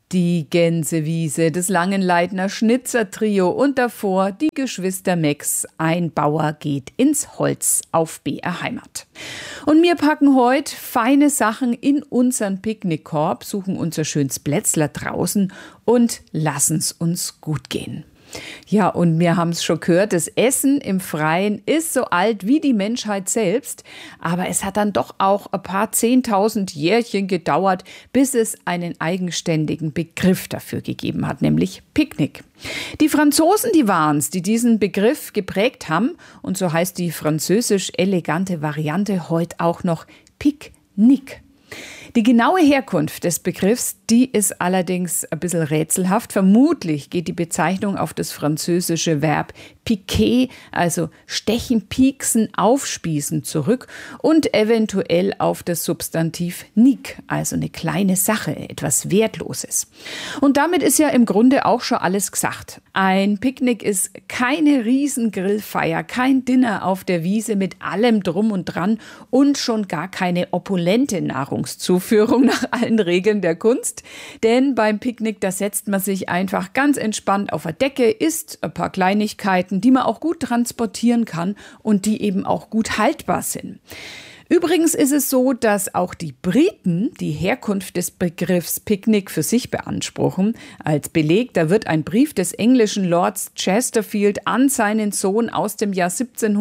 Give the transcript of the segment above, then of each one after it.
Die Gänsewiese, das Langenleitner Schnitzer-Trio und davor die Geschwister Mex. Ein Bauer geht ins Holz auf BR Heimat. Und wir packen heute feine Sachen in unseren Picknickkorb, suchen unser schönes Plätzler draußen und lassen's uns gut gehen. Ja, und wir haben es schon gehört, das Essen im Freien ist so alt wie die Menschheit selbst. Aber es hat dann doch auch ein paar 10.000 Jährchen gedauert, bis es einen eigenständigen Begriff dafür gegeben hat, nämlich Picknick. Die Franzosen, die waren's, die diesen Begriff geprägt haben. Und so heißt die französisch elegante Variante heute auch noch Picknick. Die genaue Herkunft des Begriffs, die ist allerdings ein bisschen rätselhaft. Vermutlich geht die Bezeichnung auf das französische Verb piquer, also stechen, pieksen, aufspießen zurück und eventuell auf das Substantiv nique, also eine kleine Sache, etwas Wertloses. Und damit ist ja im Grunde auch schon alles gesagt. Ein Picknick ist keine Riesengrillfeier, kein Dinner auf der Wiese mit allem drum und dran und schon gar keine opulente Nahrungszuführung nach allen Regeln der Kunst. Denn beim Picknick, da setzt man sich einfach ganz entspannt auf eine Decke, isst ein paar Kleinigkeiten, die man auch gut transportieren kann und die eben auch gut haltbar sind. Übrigens ist es so, dass auch die Briten die Herkunft des Begriffs Picknick für sich beanspruchen. Als Beleg, da wird ein Brief des englischen Lords Chesterfield an seinen Sohn aus dem Jahr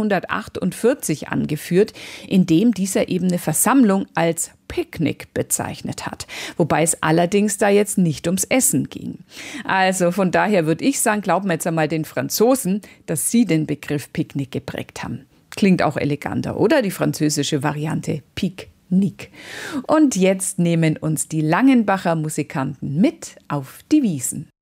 1748 angeführt, in dem dieser eben eine Versammlung als Picknick bezeichnet hat. Wobei es allerdings da jetzt nicht ums Essen ging. Also von daher würde ich sagen, glauben wir jetzt einmal den Franzosen, dass sie den Begriff Picknick geprägt haben. Klingt auch eleganter, oder? Die französische Variante Picknick. Und jetzt nehmen uns die Langenbacher Musikanten mit auf die Wiesn.